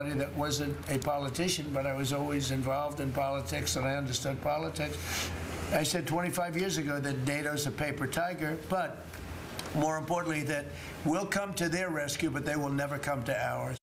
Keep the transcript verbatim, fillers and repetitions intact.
that wasn't a politician, but I was always involved in politics and I understood politics. I said twenty-five years ago that NATO's a paper tiger, but more importantly, that we'll come to their rescue, but they will never come to ours.